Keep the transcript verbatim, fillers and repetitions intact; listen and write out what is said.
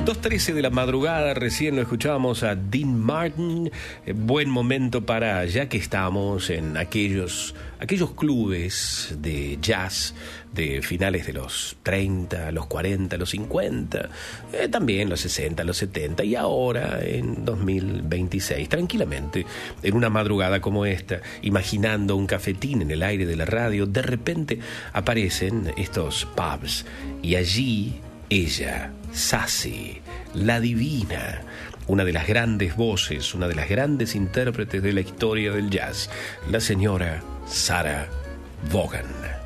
dos trece de la madrugada, recién lo escuchábamos a Dean Martin. Eh, buen momento para, ya que estamos en aquellos, aquellos clubes de jazz de finales de los treinta, los cuarenta, los cincuenta, eh, también los sesenta, los setenta y ahora en dos mil veintiséis, tranquilamente, en una madrugada como esta, imaginando un cafetín en el aire de la radio, de repente aparecen estos pubs y allí ella, Sassy, la divina, una de las grandes voces, una de las grandes intérpretes de la historia del jazz, la señora Sarah Vaughan.